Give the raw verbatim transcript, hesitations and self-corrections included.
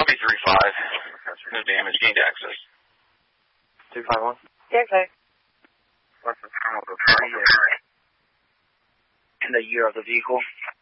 Copy three five. No damage. Gained access. two five one. Yeah, okay. What's the time of the party and the year of the vehicle?